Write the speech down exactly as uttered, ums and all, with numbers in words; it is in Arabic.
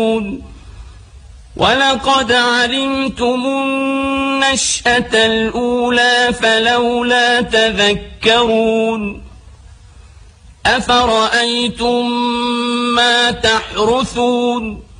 ولقد علمتم النشأة الأولى فلولا تذكرون أفرأيتم ما تحرثون